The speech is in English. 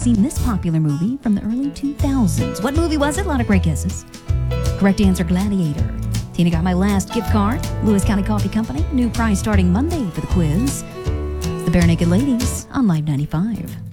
seen this popular movie from the early 2000s? What movie was it? A lot of great guesses. Correct answer, Gladiator. Tina got my last gift card. Lewis County Coffee Company. New prize starting Monday for the quiz. It's the Bare Naked Ladies on Live 95.